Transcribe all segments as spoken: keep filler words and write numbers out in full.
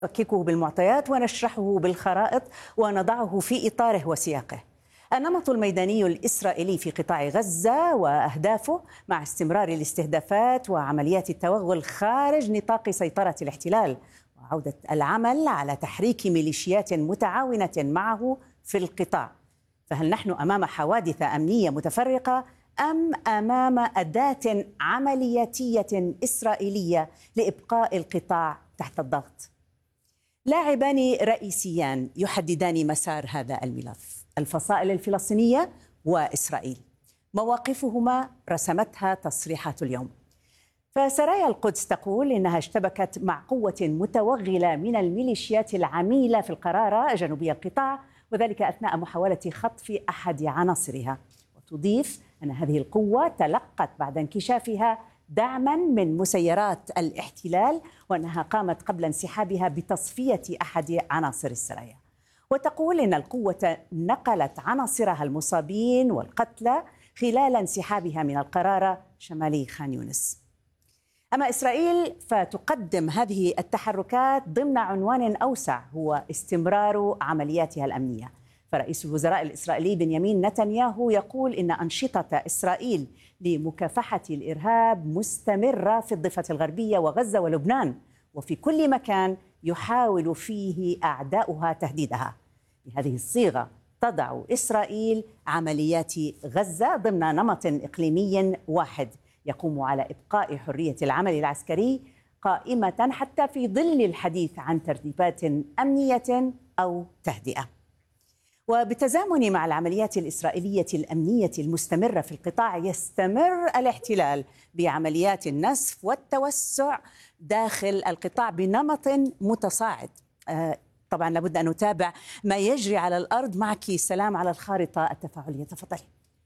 نفككه بالمعطيات ونشرحه بالخرائط ونضعه في إطاره وسياقه. النمط الميداني الإسرائيلي في قطاع غزة وأهدافه مع استمرار الاستهدافات وعمليات التوغل خارج نطاق سيطرة الاحتلال، وعودة العمل على تحريك ميليشيات متعاونة معه في القطاع. فهل نحن أمام حوادث أمنية متفرقة أم أمام أداة عملياتية إسرائيلية لإبقاء القطاع تحت الضغط؟ لاعبان رئيسيان يحددان مسار هذا الملف: الفصائل الفلسطينية وإسرائيل. مواقفهما رسمتها تصريحات اليوم. فسرايا القدس تقول إنها اشتبكت مع قوة متوغلة من الميليشيات العميلة في القرارة جنوبي القطاع، وذلك أثناء محاولة خطف أحد عناصرها. وتضيف أن هذه القوة تلقت بعد انكشافها دعما من مسيرات الاحتلال، وأنها قامت قبل انسحابها بتصفية أحد عناصر السرايا. وتقول إن القوة نقلت عناصرها المصابين والقتلى خلال انسحابها من القرارة شمالي خان يونس. أما إسرائيل فتقدم هذه التحركات ضمن عنوان أوسع هو استمرار عملياتها الأمنية. فرئيس الوزراء الإسرائيلي بنيامين نتنياهو يقول إن أنشطة إسرائيل لمكافحة الإرهاب مستمرة في الضفة الغربية وغزة ولبنان، وفي كل مكان يحاول فيه أعداؤها تهديدها. بهذه الصيغة تضع إسرائيل عمليات غزة ضمن نمط إقليمي واحد يقوم على إبقاء حرية العمل العسكري قائمة حتى في ظل الحديث عن ترتيبات أمنية أو تهدئة. وبالتزامن مع العمليات الإسرائيلية الأمنية المستمرة في القطاع، يستمر الاحتلال بعمليات النسف والتوسع داخل القطاع بنمط متصاعد. آه طبعا لابد أن نتابع ما يجري على الأرض. معك سلام على الخارطة التفاعلية، تفضلي.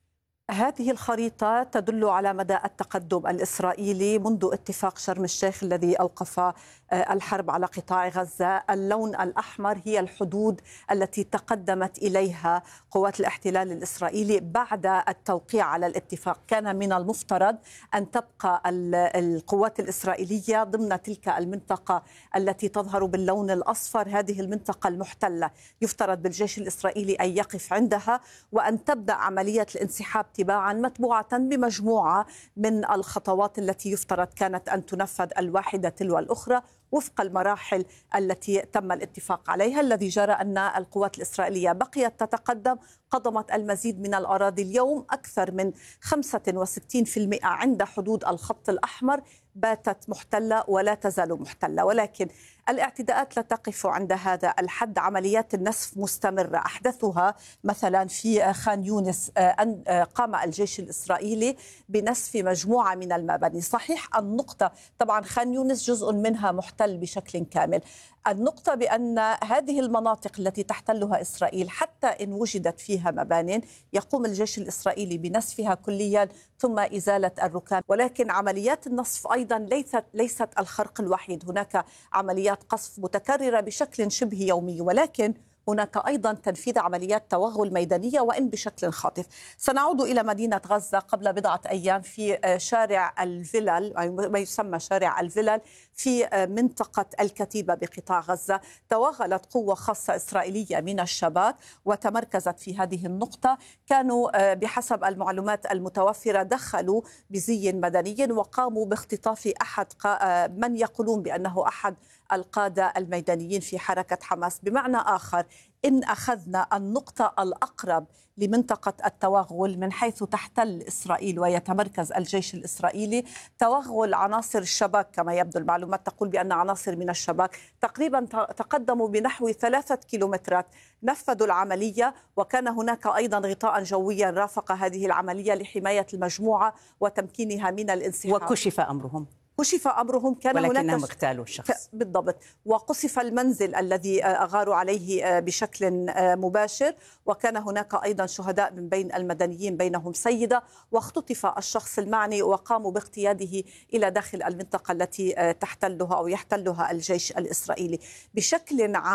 هذه الخريطة تدل على مدى التقدم الإسرائيلي منذ اتفاق شرم الشيخ الذي أوقف الحرب على قطاع غزة. اللون الأحمر هي الحدود التي تقدمت إليها قوات الاحتلال الإسرائيلي بعد التوقيع على الاتفاق. كان من المفترض أن تبقى القوات الإسرائيلية ضمن تلك المنطقة التي تظهر باللون الأصفر، هذه المنطقة المحتلة. يفترض بالجيش الإسرائيلي أن يقف عندها وأن تبدأ عملية الانسحاب تباعا متبوعة بمجموعة من الخطوات التي يفترض كانت أن تنفذ الواحدة تلو الأخرى وفق المراحل التي تم الاتفاق عليها. الذي جرى أن القوات الإسرائيلية بقيت تتقدم، قضمت المزيد من الأراضي. اليوم أكثر من خمسة وستين بالمئة عند حدود الخط الأحمر باتت محتلة ولا تزال محتلة، ولكن الاعتداءات لا تقف عند هذا الحد. عمليات النسف مستمرة، أحدثها مثلا في خان يونس أن قام الجيش الإسرائيلي بنسف مجموعة من المباني. صحيح النقطة، طبعا خان يونس جزء منها محتل بشكل كامل. النقطة بأن هذه المناطق التي تحتلها إسرائيل حتى إن وجدت فيها مبان يقوم الجيش الإسرائيلي بنسفها كليا ثم إزالة الركام. ولكن عمليات النسف أيضا ليست ليست الخرق الوحيد، هناك عمليات قصف متكررة بشكل شبه يومي، ولكن هناك أيضا تنفيذ عمليات توغل ميدانية وإن بشكل خاطف. سنعود إلى مدينة غزة. قبل بضعة أيام في شارع الفلل، ما يسمى شارع الفلل في منطقة الكتيبة بقطاع غزة، توغلت قوة خاصة إسرائيلية من الشباك وتمركزت في هذه النقطة. كانوا بحسب المعلومات المتوفرة دخلوا بزي مدني وقاموا باختطاف أحد من يقولون بأنه أحد القادة الميدانيين في حركة حماس. بمعنى آخر، إن أخذنا النقطة الأقرب لمنطقة التوغل من حيث تحتل إسرائيل ويتمركز الجيش الإسرائيلي، توغل عناصر الشباك كما يبدو. المعلومات تقول بأن عناصر من الشباك تقريبا تقدموا بنحو ثلاثة كيلومترات، نفذوا العملية، وكان هناك أيضا غطاء جويا رافق هذه العملية لحماية المجموعة وتمكينها من الانسحاب. وكشف أمرهم كشف أمرهم، كان ولكنهم اغتالوا الشخص بالضبط، وقصف المنزل الذي أغاروا عليه بشكل مباشر، وكان هناك أيضا شهداء من بين المدنيين بينهم سيدة، واختطف الشخص المعني وقاموا باغتياده إلى داخل المنطقة التي تحتلها أو يحتلها الجيش الإسرائيلي. بشكل عام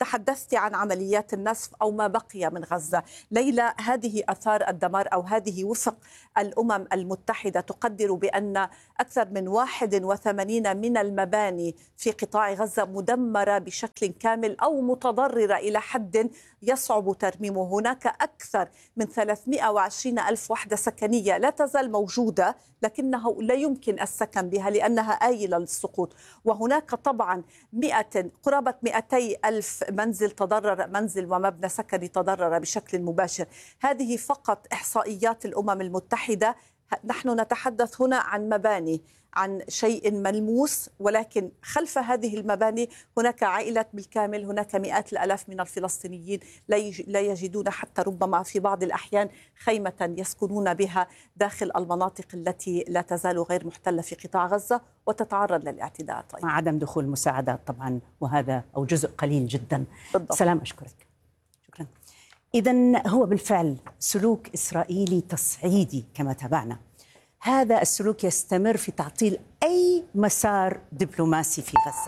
تحدثت عن عمليات النسف أو ما بقي من غزة. ليلى، هذه أثار الدمار أو هذه وفق الأمم المتحدة تقدر بأن أكثر من واحد وثمانين من المباني في قطاع غزة مدمرة بشكل كامل أو متضررة إلى حد يصعب ترميمه. هناك أكثر من ثلاثمئة وعشرين ألف وحدة سكنية لا تزال موجودة، لكنه لا يمكن السكن بها لأنها آيلة للسقوط. وهناك طبعا مئة قرابة مئتي ألف منزل تضرر، منزل ومبنى سكني تضرر بشكل مباشر. هذه فقط إحصائيات الأمم المتحدة. نحن نتحدث هنا عن مباني، عن شيء ملموس، ولكن خلف هذه المباني هناك عائلات بالكامل، هناك مئات الآلاف من الفلسطينيين لا يجدون حتى ربما في بعض الأحيان خيمة يسكنون بها داخل المناطق التي لا تزال غير محتلة في قطاع غزة وتتعرض للاعتداء طيب. مع عدم دخول مساعدات طبعا، وهذا أو جزء قليل جدا. بالضبط. سلام، أشكرك. شكرا. إذن هو بالفعل سلوك إسرائيلي تصعيدي كما تابعنا. هذا السلوك يستمر في تعطيل أي مسار دبلوماسي في غزة.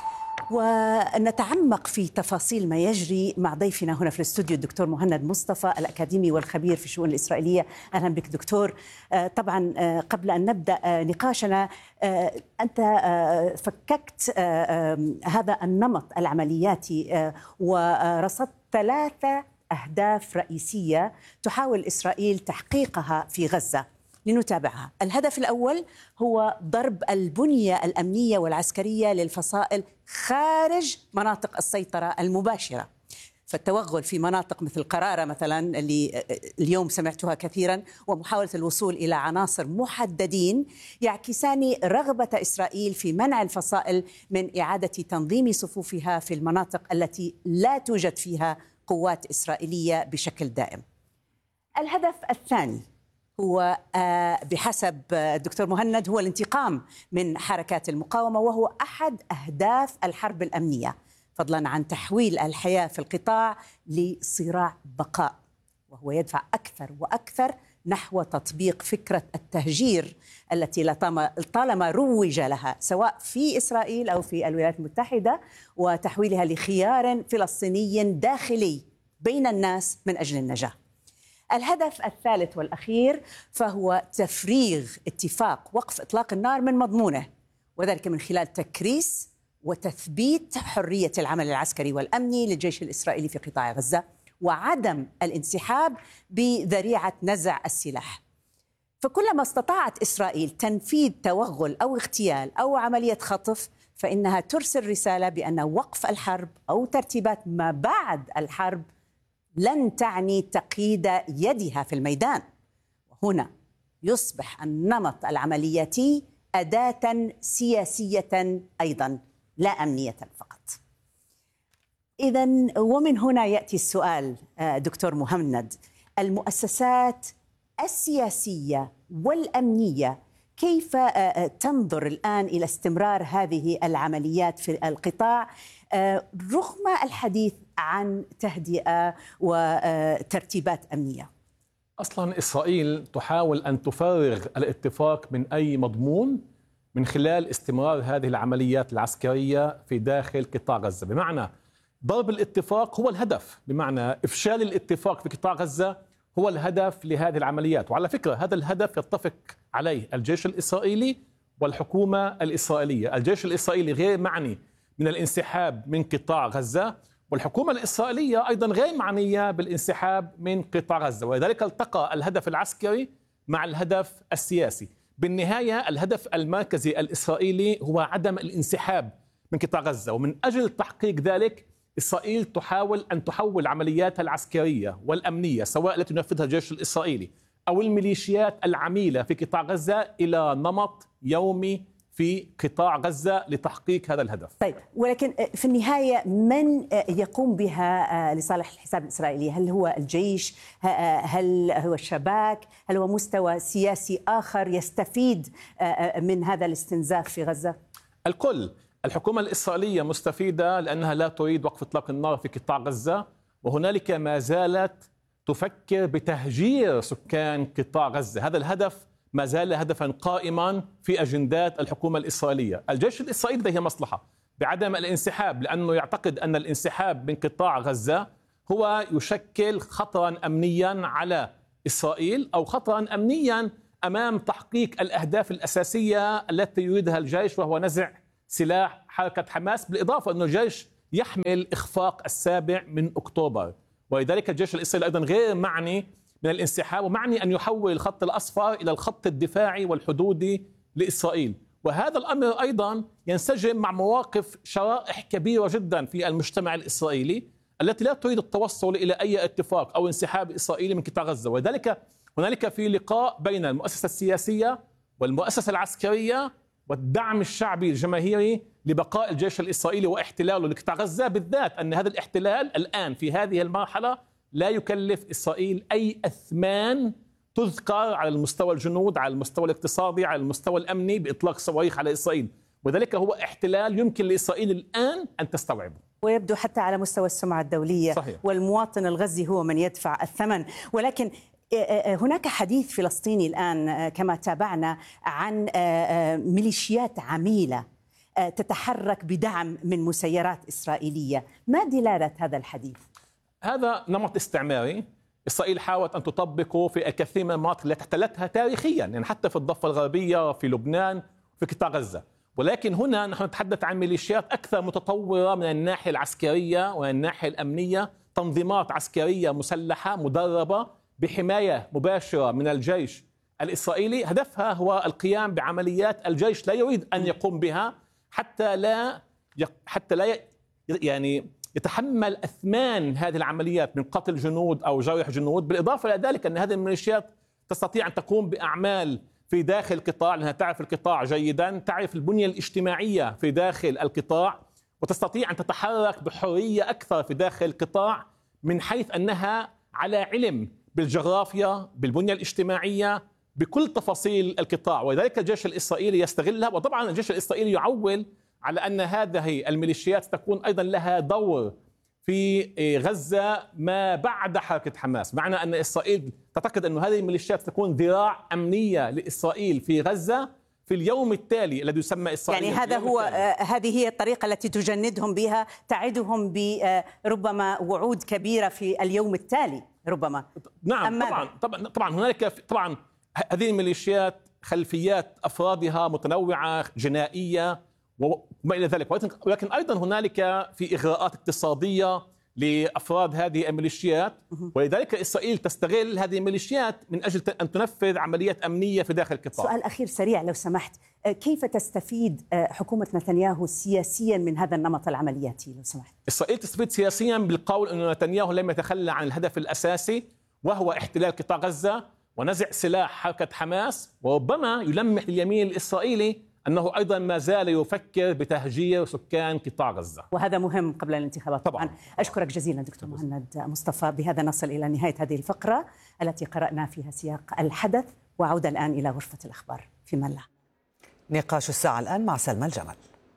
ونتعمق في تفاصيل ما يجري مع ضيفنا هنا في الاستوديو الدكتور مهند مصطفى، الأكاديمي والخبير في الشؤون الإسرائيلية. أهلا بك دكتور. طبعا قبل أن نبدأ نقاشنا، أنت فككت هذا النمط العملياتي ورصدت ثلاثة أهداف رئيسية تحاول إسرائيل تحقيقها في غزة. لنتابعها. الهدف الأول هو ضرب البنية الأمنية والعسكرية للفصائل خارج مناطق السيطرة المباشرة، فالتوغل في مناطق مثل قرارة مثلا اللي اليوم سمعتها كثيرا، ومحاولة الوصول إلى عناصر محددين يعكسان رغبة إسرائيل في منع الفصائل من إعادة تنظيم صفوفها في المناطق التي لا توجد فيها قوات إسرائيلية بشكل دائم. الهدف الثاني هو بحسب الدكتور مهند هو الانتقام من حركات المقاومة، وهو أحد أهداف الحرب الأمنية، فضلا عن تحويل الحياة في القطاع لصراع بقاء، وهو يدفع أكثر وأكثر نحو تطبيق فكرة التهجير التي لطالما روج لها سواء في إسرائيل أو في الولايات المتحدة، وتحويلها لخيار فلسطيني داخلي بين الناس من أجل النجاة. الهدف الثالث والأخير فهو تفريغ اتفاق وقف إطلاق النار من مضمونه، وذلك من خلال تكريس وتثبيت حرية العمل العسكري والأمني للجيش الإسرائيلي في قطاع غزة، وعدم الانسحاب بذريعة نزع السلاح. فكلما استطاعت إسرائيل تنفيذ توغل أو اغتيال أو عملية خطف، فإنها ترسل رسالة بأن وقف الحرب أو ترتيبات ما بعد الحرب لن تعني تقييد يدها في الميدان. وهنا يصبح النمط العملياتي أداة سياسية أيضا لا أمنية فقط. إذن ومن هنا يأتي السؤال دكتور مهند، المؤسسات السياسية والأمنية كيف تنظر الآن إلى استمرار هذه العمليات في القطاع رغم الحديث عن تهدئة وترتيبات أمنية؟ أصلا إسرائيل تحاول أن تفرغ الاتفاق من أي مضمون من خلال استمرار هذه العمليات العسكرية في داخل قطاع غزة، بمعنى ضرب الاتفاق هو الهدف، بمعنى إفشال الاتفاق في قطاع غزة هو الهدف لهذه العمليات. وعلى فكرة هذا الهدف يتفق عليه الجيش الإسرائيلي والحكومة الإسرائيلية. الجيش الإسرائيلي غير معني من الانسحاب من قطاع غزة، والحكومة الإسرائيلية أيضا غير معنية بالانسحاب من قطاع غزة، ولذلك التقى الهدف العسكري مع الهدف السياسي. بالنهاية الهدف المركزي الإسرائيلي هو عدم الانسحاب من قطاع غزة، ومن أجل تحقيق ذلك إسرائيل تحاول أن تحول عملياتها العسكرية والأمنية سواء التي ينفذها الجيش الإسرائيلي أو الميليشيات العميلة في قطاع غزة إلى نمط يومي في قطاع غزة لتحقيق هذا الهدف. طيب، ولكن في النهاية من يقوم بها لصالح الحساب الإسرائيلي؟ هل هو الجيش؟ هل هو الشباك؟ هل هو مستوى سياسي آخر يستفيد من هذا الاستنزاف في غزة؟ الكل. الحكومة الإسرائيلية مستفيدة لأنها لا تريد وقف إطلاق النار في قطاع غزة، وهنالك ما زالت تفكر بتهجير سكان قطاع غزة. هذا الهدف ما زال هدفا قائما في أجندات الحكومة الإسرائيلية. الجيش الإسرائيلي لديه مصلحة، بعدم الانسحاب، لأنه يعتقد أن الانسحاب من قطاع غزة هو يشكل خطرا أمنيا على إسرائيل أو خطرا أمنيا أمام تحقيق الأهداف الأساسية التي يريدها الجيش، وهو نزع سلاح حركة حماس، بالإضافة أن الجيش يحمل إخفاق السابع من أكتوبر، ولذلك الجيش الإسرائيلي أيضا غير معني من الانسحاب، ومعني أن يحول الخط الأصفر إلى الخط الدفاعي والحدودي لإسرائيل. وهذا الأمر أيضا ينسجم مع مواقف شرائح كبيرة جدا في المجتمع الإسرائيلي التي لا تريد التوصل إلى أي اتفاق أو انسحاب إسرائيلي من قطاع غزة. ولذلك هنالك في لقاء بين المؤسسة السياسية والمؤسسة العسكرية والدعم الشعبي الجماهيري لبقاء الجيش الإسرائيلي واحتلاله لقطاع غزة، بالذات أن هذا الاحتلال الآن في هذه المرحلة لا يكلف إسرائيل أي أثمان تذكر على المستوى الجنود، على المستوى الاقتصادي، على المستوى الأمني، بإطلاق صواريخ على إسرائيل. وذلك هو احتلال يمكن لإسرائيل الآن أن تستوعبه، ويبدو حتى على مستوى السمعة الدولية. صحيح. والمواطن الغزي هو من يدفع الثمن. ولكن هناك حديث فلسطيني الآن كما تابعنا عن ميليشيات عميلة تتحرك بدعم من مسيرات إسرائيلية. ما دلالة هذا الحديث؟ هذا نمط استعماري إسرائيل حاولت أن تطبقه في الكثير من المناطق التي احتلتها تاريخيا، يعني حتى في الضفة الغربية، في لبنان، في قطاع غزة. ولكن هنا نحن نتحدث عن ميليشيات أكثر متطورة من الناحية العسكرية ومن الناحية الأمنية، تنظيمات عسكرية مسلحة مدربة بحماية مباشرة من الجيش الإسرائيلي، هدفها هو القيام بعمليات الجيش لا يريد أن يقوم بها حتى لا حتى لا يعني يتحمل أثمان هذه العمليات من قتل جنود أو جرح جنود. بالإضافة إلى ذلك أن هذه الميليشيات تستطيع أن تقوم بأعمال في داخل القطاع، لأنها تعرف القطاع جيدا، تعرف البنية الاجتماعية في داخل القطاع، وتستطيع أن تتحرك بحرية أكثر في داخل القطاع من حيث أنها على علم بالجغرافيا، بالبنية الاجتماعية، بكل تفاصيل القطاع. ولذلك الجيش الإسرائيلي يستغلها. وطبعا الجيش الإسرائيلي يعول على أن هذه الميليشيات تكون أيضا لها دور في غزة ما بعد حركة حماس، معنى أن إسرائيل تعتقد أن هذه الميليشيات تكون ذراع أمنية لإسرائيل في غزة في اليوم التالي الذي يسمى إسرائيل. يعني هذا هو آه هذه هي الطريقة التي تجندهم بها، تعدهم بربما وعود كبيرة في اليوم التالي ربما. نعم طبعا طبعا طبعا هنالك طبعا هذه الميليشيات خلفيات أفرادها متنوعة جنائية وما إلى ذلك، ولكن أيضا هنالك في إغراءات اقتصادية لأفراد هذه الميليشيات، ولذلك إسرائيل تستغل هذه الميليشيات من أجل أن تنفذ عمليات أمنية في داخل القطاع. سؤال أخير سريع لو سمحت، كيف تستفيد حكومة نتنياهو سياسيا من هذا النمط العملياتي لو سمحت؟ إسرائيل تستفيد سياسيا بالقول أن نتنياهو لم يتخلى عن الهدف الأساسي وهو احتلال قطاع غزة ونزع سلاح حركة حماس، وربما يلمح اليمين الإسرائيلي أنه أيضا ما زال يفكر بتهجير سكان قطاع غزة، وهذا مهم قبل الانتخابات طبعا. طبعا. أشكرك جزيلا دكتور مهند مصطفى. بهذا نصل إلى نهاية هذه الفقرة التي قرأنا فيها سياق الحدث، وعودة الآن إلى غرفة الأخبار في ملا. نقاش الساعة الآن مع سلمى الجمل.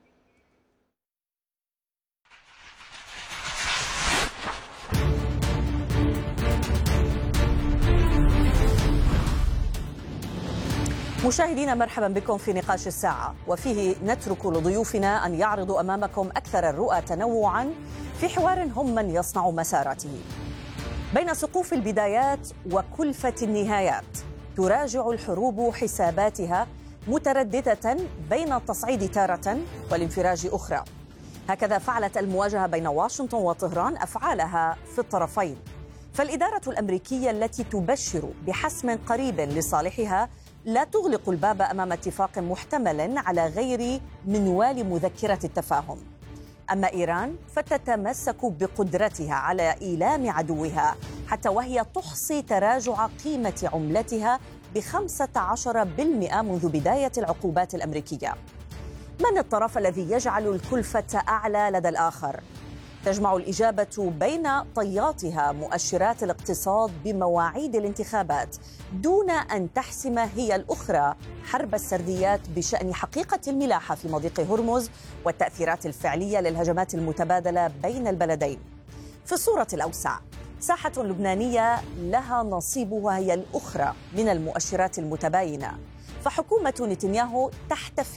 مشاهدينا مرحبا بكم في نقاش الساعة، وفيه نترك لضيوفنا أن يعرضوا أمامكم أكثر الرؤى تنوعا في حوار هم من يصنع مساراته. بين سقوف البدايات وكلفة النهايات تراجع الحروب حساباتها مترددة بين التصعيد تارة والانفراج أخرى. هكذا فعلت المواجهة بين واشنطن وطهران أفعالها في الطرفين. فالإدارة الأمريكية التي تبشر بحسم قريب لصالحها لا تغلق الباب أمام اتفاق محتمل على غير منوال مذكرة التفاهم. أما إيران فتتمسك بقدرتها على إيلام عدوها حتى وهي تحصي تراجع قيمة عملتها بخمسة عشر بالمئة منذ بداية العقوبات الأمريكية. من الطرف الذي يجعل الكلفة أعلى لدى الآخر؟ تجمع الإجابة بين طياتها مؤشرات الاقتصاد بمواعيد الانتخابات دون أن تحسم هي الأخرى حرب السرديات بشأن حقيقة الملاحة في مضيق هرمز والتأثيرات الفعلية للهجمات المتبادلة بين البلدين. في الصورة الأوسع، ساحة لبنانية لها نصيبها هي الأخرى من المؤشرات المتباينة، فحكومة نتنياهو تحتفي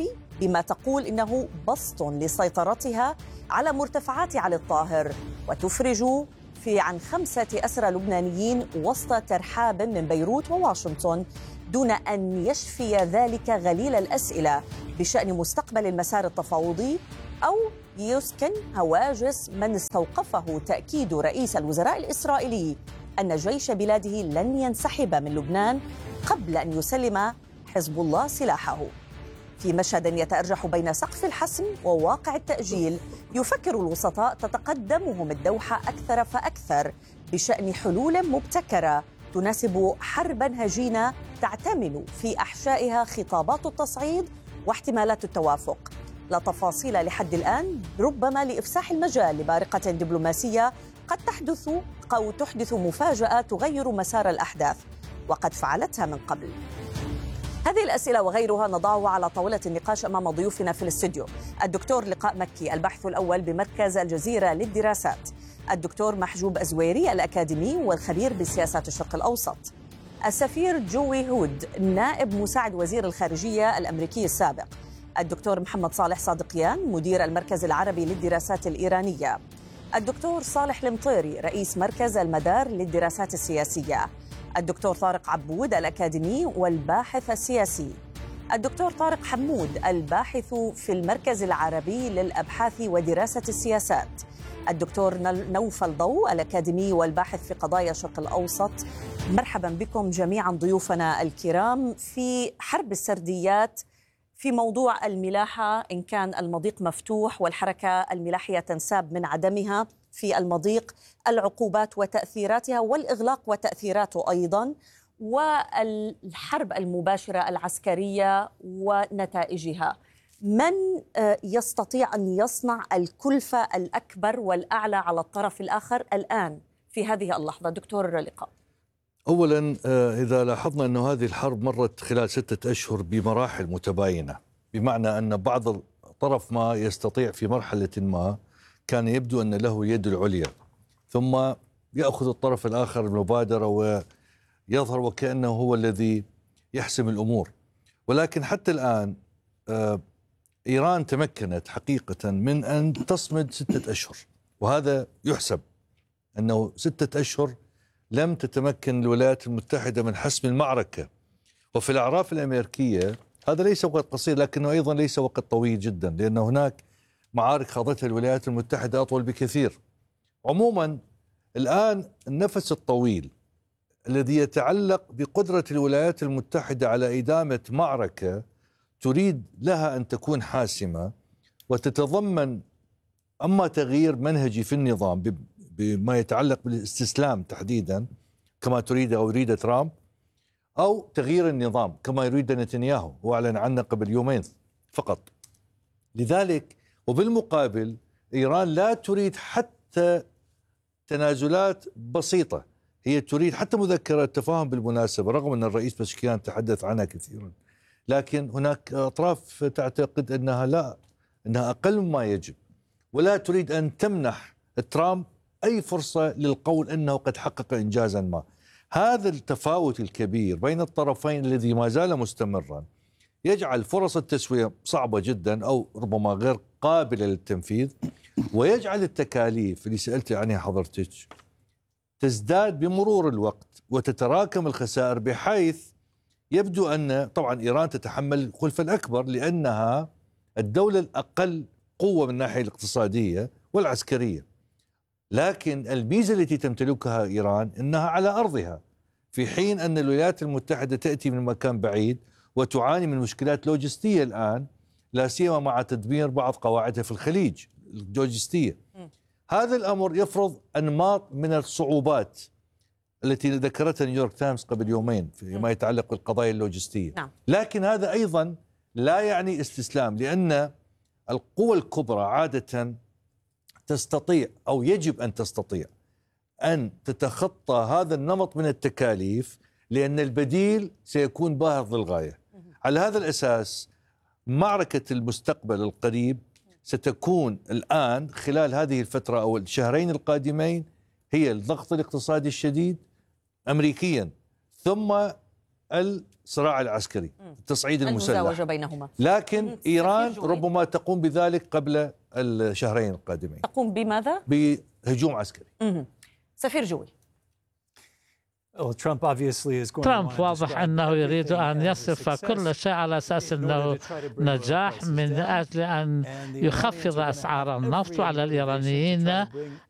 بما تقول إنه بسط لسيطرتها على مرتفعات علي الطاهر، وتفرج في عن خمسة أسرى لبنانيين وسط ترحاب من بيروت وواشنطن، دون أن يشفي ذلك غليل الأسئلة بشأن مستقبل المسار التفاوضي أو يسكن هواجس من استوقفه تأكيد رئيس الوزراء الإسرائيلي أن جيش بلاده لن ينسحب من لبنان قبل أن يسلم حزب الله سلاحه. في مشهد يتأرجح بين سقف الحسم وواقع التأجيل، يفكر الوسطاء تتقدمهم الدوحة أكثر فأكثر بشأن حلول مبتكرة تناسب حربا هجينة تعتمل في أحشائها خطابات التصعيد واحتمالات التوافق. لا تفاصيل لحد الآن، ربما لإفساح المجال لبارقة دبلوماسية قد تحدث أو تحدث مفاجأة تغير مسار الأحداث، وقد فعلتها من قبل. هذه الأسئلة وغيرها نضعها على طاولة النقاش أمام ضيوفنا في الاستوديو: الدكتور لقاء مكي، الباحث الأول بمركز الجزيرة للدراسات، الدكتور محجوب أزويري الأكاديمي والخبير بسياسات الشرق الأوسط، السفير جوي هود نائب مساعد وزير الخارجية الأمريكي السابق، الدكتور محمد صالح صادقيان مدير المركز العربي للدراسات الإيرانية، الدكتور صالح المطيري رئيس مركز المدار للدراسات السياسية، الدكتور طارق عبود الأكاديمي والباحث السياسي، الدكتور طارق حمود الباحث في المركز العربي للأبحاث ودراسة السياسات، الدكتور نوفل ضوء الأكاديمي والباحث في قضايا الشرق الأوسط. مرحبا بكم جميعا ضيوفنا الكرام في حرب السرديات في موضوع الملاحة، إن كان المضيق مفتوح والحركة الملاحية تنساب من عدمها في المضيق، العقوبات وتأثيراتها والإغلاق وتأثيراته أيضا، والحرب المباشرة العسكرية ونتائجها. من يستطيع أن يصنع الكلفة الأكبر والأعلى على الطرف الآخر الآن في هذه اللحظة؟ دكتور لقاء. أولا، إذا لاحظنا أن هذه الحرب مرت خلال ستة أشهر بمراحل متباينة، بمعنى أن بعض الطرف ما يستطيع في مرحلة ما كان يبدو أن له يد العليا، ثم يأخذ الطرف الآخر المبادرة ويظهر وكأنه هو الذي يحسم الأمور. ولكن حتى الآن إيران تمكنت حقيقة من أن تصمد ستة أشهر، وهذا يحسب أنه ستة أشهر لم تتمكن الولايات المتحدة من حسم المعركة. وفي الأعراف الأمريكية هذا ليس وقت قصير، لكنه أيضا ليس وقت طويل جدا، لأن هناك معارك خاضتها الولايات المتحدة أطول بكثير. عموما الآن النفس الطويل الذي يتعلق بقدرة الولايات المتحدة على إدامة معركة تريد لها أن تكون حاسمة وتتضمن أما تغيير منهجي في النظام بما يتعلق بالاستسلام تحديدا كما تريد أو يريد ترامب، أو تغيير النظام كما يريد نتنياهو وأعلن عنه قبل يومين فقط. لذلك وبالمقابل إيران لا تريد حتى تنازلات بسيطة، هي تريد حتى مذكرة تفاهم بالمناسبة، رغم أن الرئيس بشكيان تحدث عنها كثيرا، لكن هناك أطراف تعتقد أنها لا، أنها أقل مما يجب، ولا تريد أن تمنح ترامب أي فرصة للقول أنه قد حقق إنجازا ما. هذا التفاوت الكبير بين الطرفين الذي ما زال مستمرا يجعل فرص التسوية صعبة جدا أو ربما غير قابلة للتنفيذ، ويجعل التكاليف اللي سألت عنها حضرتك تزداد بمرور الوقت وتتراكم الخسائر، بحيث يبدو أن طبعا إيران تتحمل الكلفة الأكبر لأنها الدولة الأقل قوة من الناحية الاقتصادية والعسكرية. لكن الميزة التي تمتلكها إيران أنها على أرضها، في حين أن الولايات المتحدة تأتي من مكان بعيد وتعاني من مشكلات لوجستية الآن، لا سيما مع تدمير بعض قواعدها في الخليج اللوجستية. هذا الأمر يفرض أنماط من الصعوبات التي ذكرتها نيويورك تايمز قبل يومين فيما يتعلق بالقضايا اللوجستية. نعم. لكن هذا أيضا لا يعني استسلام، لأن القوى الكبرى عادة تستطيع أو يجب أن تستطيع أن تتخطى هذا النمط من التكاليف، لأن البديل سيكون باهظ للغاية. على هذا الأساس معركة المستقبل القريب ستكون الآن خلال هذه الفترة أو الشهرين القادمين هي الضغط الاقتصادي الشديد أمريكيا، ثم الصراع العسكري، التصعيد المسلح، المزاوجة بينهما. لكن إيران ربما تقوم بذلك قبل الشهرين القادمين. تقوم بماذا؟ بهجوم عسكري. سفير جوي. ترامب واضح أنه يريد أن يصرف كل شيء على أساس أنه نجاح من أجل أن يخفض أسعار النفط على الإيرانيين